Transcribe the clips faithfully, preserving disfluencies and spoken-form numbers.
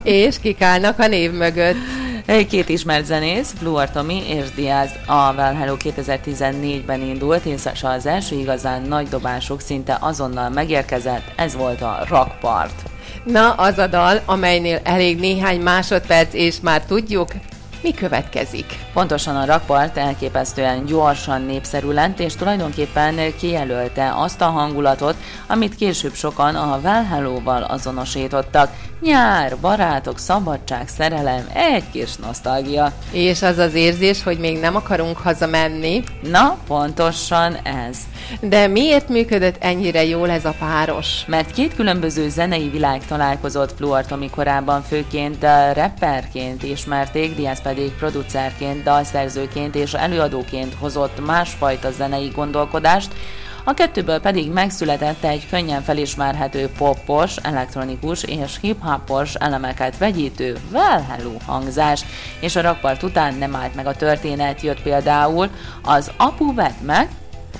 És kik állnak a név mögött? Két ismert zenész, Blue Tommy és Diaz. A Well Hello kétezer-tizennégyben indult, és az első igazán nagy dobásuk szinte azonnal megérkezett, ez volt a Rockpart. Na, az a dal, amelynél elég néhány másodperc, és már tudjuk, mi következik. Pontosan a Rockpart elképesztően gyorsan népszerű lett, és tulajdonképpen kijelölte azt a hangulatot, amit később sokan a Well Hello-val azonosítottak. Nyár, barátok, szabadság, szerelem, egy kis nosztalgia. És az az érzés, hogy még nem akarunk hazamenni. Na, pontosan ez. De miért működött ennyire jól ez a páros? Mert két különböző zenei világ találkozott. Blue Tommy korábban főként rapperként ismerték, Diaz pedig producerként, dalszerzőként és előadóként hozott másfajta zenei gondolkodást, a kettőből pedig megszületett egy könnyen felismerhető popos, elektronikus és hip-hopos elemeket vegyítő Well Hello hangzás, és a Rockpart után nem állt meg a történet, jött például az Apu vett meg,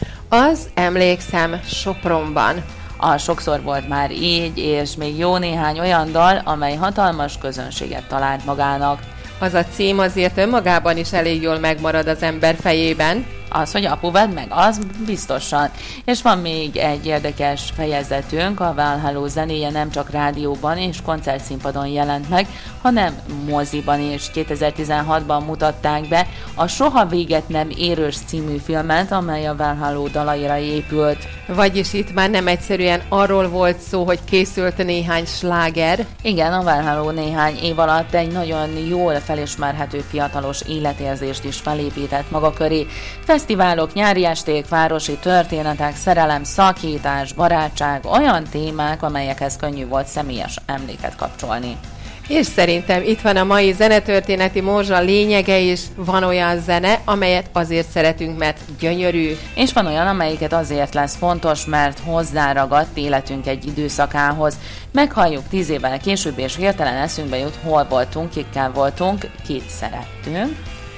az emlékszem Sopronban. A Sokszor volt már így, és még jó néhány olyan dal, amely hatalmas közönséget talált magának. Az a cím azért önmagában is elég jól megmarad az ember fejében. Az, hogy Apu vedd meg, az biztosan. És van még egy érdekes fejezetünk, a Well Hello zenéje nem csak rádióban és koncertszínpadon jelent meg, hanem moziban is. kétezer-tizenhatban mutatták be a Soha véget nem érős című filmet, amely a Well Hello dalaira épült. Vagyis itt már nem egyszerűen arról volt szó, hogy készült néhány sláger. Igen, a Well Hello néhány év alatt egy nagyon jól felismerhető fiatalos életérzést is felépített maga köré. Fesztiválok, nyári esték, városi történetek, szerelem, szakítás, barátság, olyan témák, amelyekhez könnyű volt személyes emléket kapcsolni. És szerintem itt van a mai zenetörténeti morzsa lényege is, van olyan zene, amelyet azért szeretünk, mert gyönyörű. És van olyan, amelyiket azért lesz fontos, mert hozzáragadt életünk egy időszakához. Meghalljuk tíz évvel később, és hirtelen eszünkbe jut, hol voltunk, kikkel voltunk, kit szerettünk.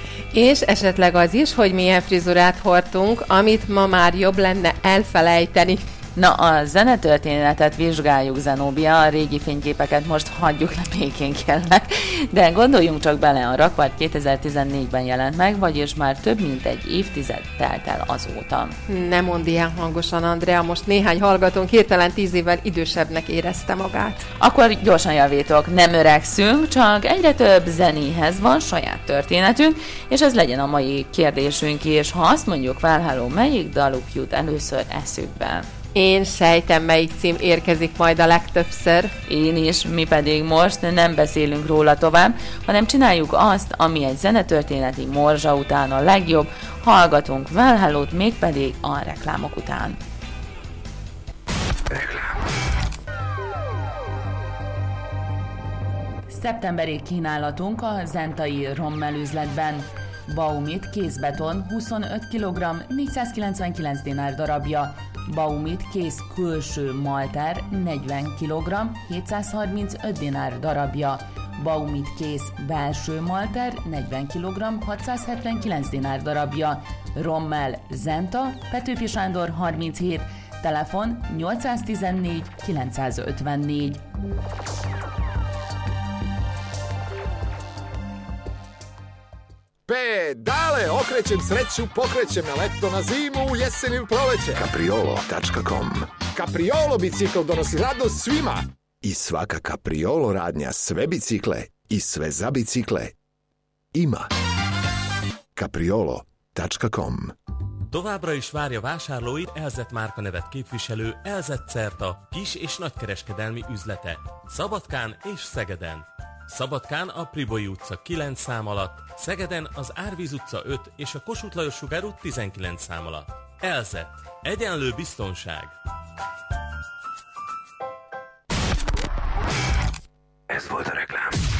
És esetleg az is, hogy milyen frizurát hordtunk, amit ma már jobb lenne elfelejteni. Na, a zenetörténetet vizsgáljuk, Zenobia, a régi fényképeket most hagyjuk le békén kérlek, de gondoljunk csak bele, a Rockpart kétezer-tizennégyben jelent meg, vagyis már több mint egy évtized telt el azóta. Ne mondd ilyen hangosan, Andrea, most néhány hallgatónk hirtelen tíz évvel idősebbnek érezte magát. Akkor gyorsan javítok, nem öregszünk, csak egyre több zenéhez van saját történetünk, és ez legyen a mai kérdésünk is. Ha azt mondjuk, Well Hello, melyik daluk jut először eszükbe? Én sejtem, melyik cím érkezik majd a legtöbbször. Én is, mi pedig most nem beszélünk róla tovább, hanem csináljuk azt, ami egy zenetörténeti morzsa után a legjobb, hallgatunk Well Hello-t, mégpedig a reklámok után. Reklám. Szeptemberi kínálatunk a zentai Rommel üzletben. Baumit kézbeton huszonöt kilogramm, négyszázkilencvenkilenc dinár darabja. Baumit kész külső malter negyven kilogramm, hétszázharmincöt dinár darabja. Baumit kész belső malter negyven kilogramm, hatszázhetvenkilenc dinár darabja. Rommel Zenta, Petőfi Sándor harminchét, telefon nyolcszáztizennégy kilencszázötvennégy. Pedale, okrećem sreću, pokrećem na leto, na zimu, u jesen ili proleće. Capriolo tačka com. Capriolo bicikl donosi radost svima. I svaka Capriolo radnja sve bicikle i sve za bicikle ima. Capriolo tačka com. Továbbra is várja vásárlóit Elzett márkanevet képviselő Elzett Certa kis- és nagykereskedelmi üzlete Szabadkán és Szegeden. Szabadkán a Priboi utca kilenc szám alatt, Szegeden az Árvíz utca öt és a Kossuth Lajos Sugár út tizenkilenc szám alatt. Elzett. Egyenlő biztonság. Ez volt a reklám.